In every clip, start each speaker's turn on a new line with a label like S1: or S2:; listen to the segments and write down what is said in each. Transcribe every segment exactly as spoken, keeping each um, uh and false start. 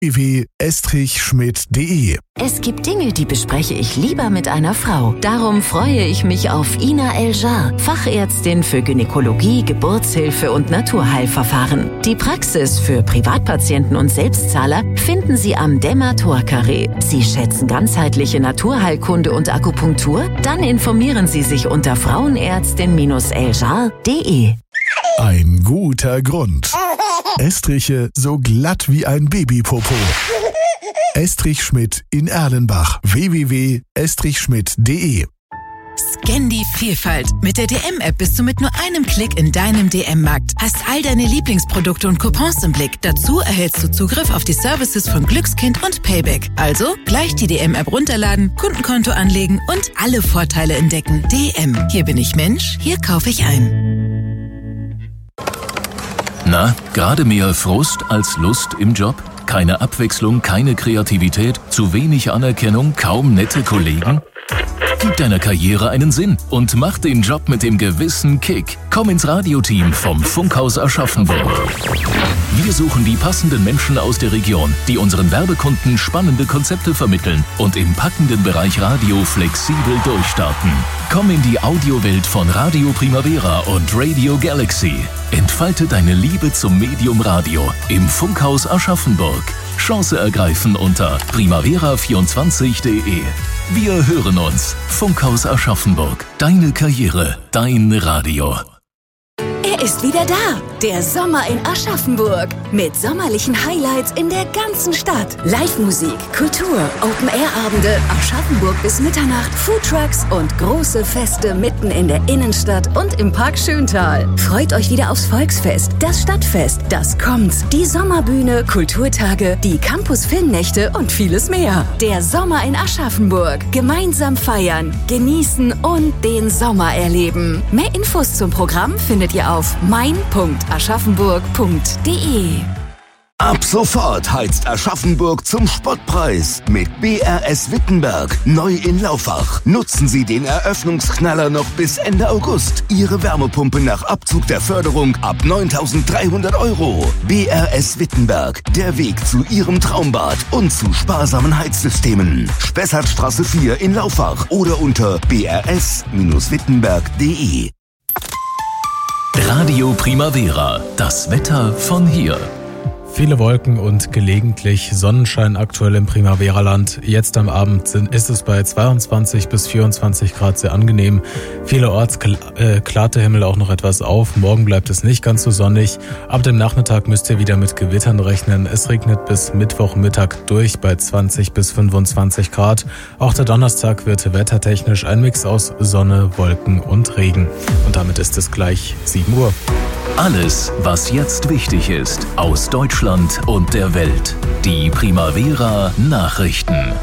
S1: w w w punkt estrich schmidt punkt de.
S2: Es gibt Dinge, die bespreche ich lieber mit einer Frau. Darum freue ich mich auf Ina El-Jar, Fachärztin für Gynäkologie, Geburtshilfe und Naturheilverfahren. Die Praxis für Privatpatienten und Selbstzahler finden Sie am Demator-Carré. Sie schätzen ganzheitliche Naturheilkunde und Akupunktur? Dann informieren Sie sich unter frauenärztin eljar punkt de.
S1: Ein guter Grund. Estriche so glatt wie ein Babypopo. Estrich Schmidt in Erlenbach. w w w punkt estrich schmidt punkt de.
S3: Scan die Vielfalt. Mit der D M-App bist du mit nur einem Klick in deinem D M-Markt. Hast all deine Lieblingsprodukte und Coupons im Blick. Dazu erhältst du Zugriff auf die Services von Glückskind und Payback. Also gleich die D M-App runterladen, Kundenkonto anlegen und alle Vorteile entdecken. D M. Hier bin ich Mensch, hier kaufe ich ein.
S4: Na, gerade mehr Frust als Lust im Job? Keine Abwechslung, keine Kreativität, zu wenig Anerkennung, kaum nette Kollegen? Gib deiner Karriere einen Sinn und mach den Job mit dem gewissen Kick. Komm ins Radioteam vom Funkhaus Aschaffenburg. Wir suchen die passenden Menschen aus der Region, die unseren Werbekunden spannende Konzepte vermitteln und im packenden Bereich Radio flexibel durchstarten. Komm in die Audiowelt von Radio Primavera und Radio Galaxy. Entfalte deine Liebe zum Medium Radio im Funkhaus Aschaffenburg. Chance ergreifen unter primavera vierundzwanzig punkt de. Wir hören uns. Funkhaus Aschaffenburg. Deine Karriere, dein Radio.
S2: Er ist wieder da, der Sommer in Aschaffenburg. Mit sommerlichen Highlights in der ganzen Stadt. Live-Musik, Kultur, Open-Air-Abende, Aschaffenburg bis Mitternacht, Foodtrucks und große Feste mitten in der Innenstadt und im Park Schöntal. Freut euch wieder aufs Volksfest, das Stadtfest, das kommt, die Sommerbühne, Kulturtage, die Campus-Filmnächte und vieles mehr. Der Sommer in Aschaffenburg. Gemeinsam feiern, genießen und den Sommer erleben. Mehr Infos zum Programm findet ihr auf mein punkt aschaffenburg punkt de.
S5: Ab sofort heizt Aschaffenburg zum Spottpreis mit B R S Wittenberg, neu in Laufach. Nutzen Sie den Eröffnungsknaller noch bis Ende August. Ihre Wärmepumpe nach Abzug der Förderung ab neuntausenddreihundert Euro. B R S Wittenberg, der Weg zu Ihrem Traumbad und zu sparsamen Heizsystemen. Spessartstraße vier in Laufach oder unter b r s wittenberg punkt de.
S4: Radio Primavera, das Wetter von hier.
S6: Viele Wolken und gelegentlich Sonnenschein aktuell im Primavera-Land. Jetzt am Abend sind, ist es bei zweiundzwanzig bis vierundzwanzig Grad sehr angenehm. Vielerorts kl- äh, klart der Himmel auch noch etwas auf. Morgen bleibt es nicht ganz so sonnig. Ab dem Nachmittag müsst ihr wieder mit Gewittern rechnen. Es regnet bis Mittwochmittag durch bei zwanzig bis fünfundzwanzig Grad. Auch der Donnerstag wird wettertechnisch ein Mix aus Sonne, Wolken und Regen. Und damit ist es gleich sieben Uhr.
S4: Alles, was jetzt wichtig ist, aus Deutschland und der Welt. Die Primavera Nachrichten.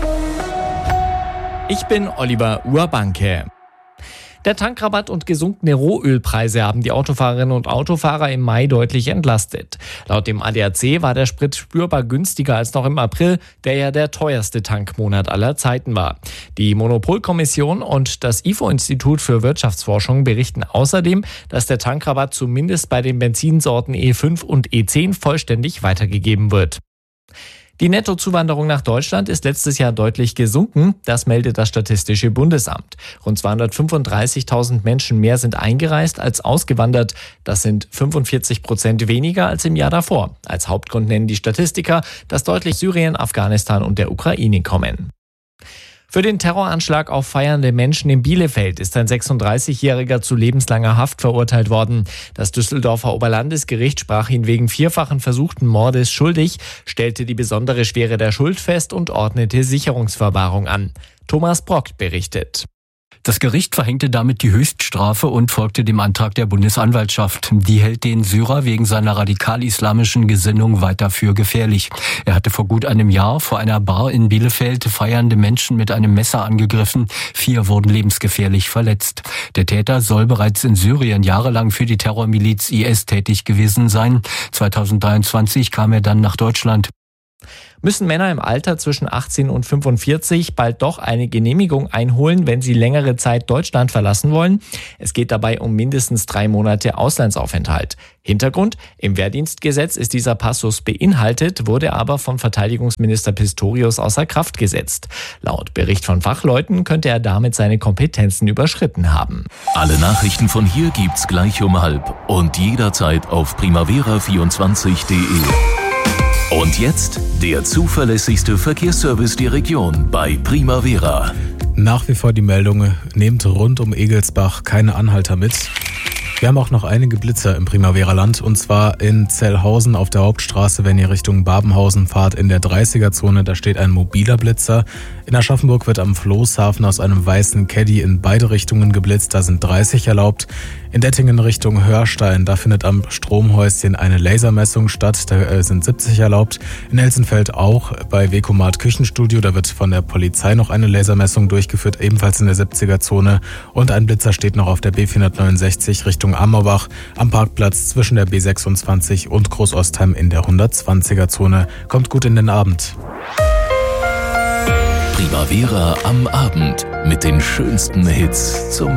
S7: Ich bin Oliver Urbanke. Der Tankrabatt und gesunkene Rohölpreise haben die Autofahrerinnen und Autofahrer im Mai deutlich entlastet. Laut dem A D A C war der Sprit spürbar günstiger als noch im April, der ja der teuerste Tankmonat aller Zeiten war. Die Monopolkommission und das I F O-Institut für Wirtschaftsforschung berichten außerdem, dass der Tankrabatt zumindest bei den Benzinsorten E fünf und E zehn vollständig weitergegeben wird. Die Nettozuwanderung nach Deutschland ist letztes Jahr deutlich gesunken, das meldet das Statistische Bundesamt. Rund zweihundertfünfunddreißigtausend Menschen mehr sind eingereist als ausgewandert. Das sind fünfundvierzig Prozent weniger als im Jahr davor. Als Hauptgrund nennen die Statistiker, dass deutlich Syrien, Afghanistan und der Ukraine kommen. Für den Terroranschlag auf feiernde Menschen in Bielefeld ist ein sechsunddreißigjähriger zu lebenslanger Haft verurteilt worden. Das Düsseldorfer Oberlandesgericht sprach ihn wegen vierfachen versuchten Mordes schuldig, stellte die besondere Schwere der Schuld fest und ordnete Sicherungsverwahrung an. Thomas Brockt berichtet.
S8: Das Gericht verhängte damit die Höchststrafe und folgte dem Antrag der Bundesanwaltschaft. Die hält den Syrer wegen seiner radikal-islamischen Gesinnung weiter für gefährlich. Er hatte vor gut einem Jahr vor einer Bar in Bielefeld feiernde Menschen mit einem Messer angegriffen. Vier wurden lebensgefährlich verletzt. Der Täter soll bereits in Syrien jahrelang für die Terrormiliz I S tätig gewesen sein. zweitausenddreiundzwanzig kam er dann nach Deutschland.
S7: Müssen Männer im Alter zwischen achtzehn und fünfundvierzig bald doch eine Genehmigung einholen, wenn sie längere Zeit Deutschland verlassen wollen? Es geht dabei um mindestens drei Monate Auslandsaufenthalt. Hintergrund: Im Wehrdienstgesetz ist dieser Passus beinhaltet, wurde aber von Verteidigungsminister Pistorius außer Kraft gesetzt. Laut Bericht von Fachleuten könnte er damit seine Kompetenzen überschritten haben.
S4: Alle Nachrichten von hier gibt's gleich um halb und jederzeit auf primavera vierundzwanzig punkt de. Und jetzt der zuverlässigste Verkehrsservice der Region bei Primavera.
S6: Nach wie vor die Meldung, nehmt rund um Egelsbach keine Anhalter mit. Wir haben auch noch einige Blitzer im Primavera-Land, und zwar in Zellhausen auf der Hauptstraße, wenn ihr Richtung Babenhausen fahrt, in der dreißiger-Zone, da steht ein mobiler Blitzer. In Aschaffenburg wird am Floßhafen aus einem weißen Caddy in beide Richtungen geblitzt, da sind dreißig erlaubt. In Dettingen Richtung Hörstein, da findet am Stromhäuschen eine Lasermessung statt, da sind siebzig erlaubt. In Elsenfeld auch bei Wekomat Küchenstudio, da wird von der Polizei noch eine Lasermessung durchgeführt, ebenfalls in der siebziger-Zone. Und ein Blitzer steht noch auf der B vierhundertneunundsechzig Richtung Ammerbach am Parkplatz zwischen der B sechsundzwanzig und Großostheim in der hundertzwanziger-Zone. Kommt gut in den Abend.
S4: Primavera am Abend mit den schönsten Hits zum